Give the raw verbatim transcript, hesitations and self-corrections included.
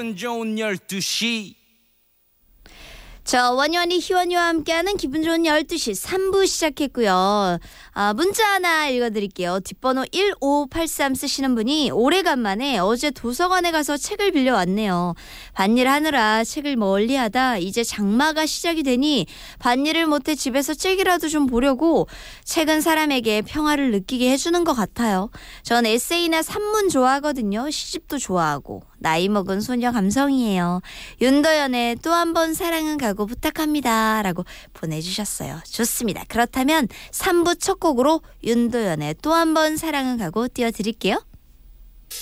기분 좋은 열두 시. 자, 원효원이 희원이와 함께하는 기분 좋은 열두 시 삼 부 시작했고요. 아, 문자 하나 읽어드릴게요. 뒷번호 일오팔삼 쓰시는 분이 오래간만에 어제 도서관에 가서 책을 빌려왔네요. 밭일 하느라 책을 멀리하다 이제 장마가 시작이 되니 밭일을 못해 집에서 책이라도 좀 보려고 책은 사람에게 평화를 느끼게 해주는 것 같아요. 전 에세이나 산문 좋아하거든요. 시집도 좋아하고. 나이 먹은 소녀 감성이에요. 윤도현의 또 한 번 사랑은 가고 부탁합니다. 라고 보내주셨어요. 좋습니다. 그렇다면 삼 부 첫 곡으로 윤도현의 또 한 번 사랑은 가고 띄워드릴게요.